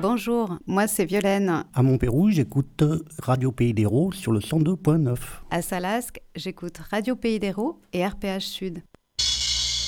Bonjour, moi c'est Violaine. À Montpérou, j'écoute Radio Pays d'Hérault sur le 102.9. À Salasque, j'écoute Radio Pays d'Hérault et RPH Sud.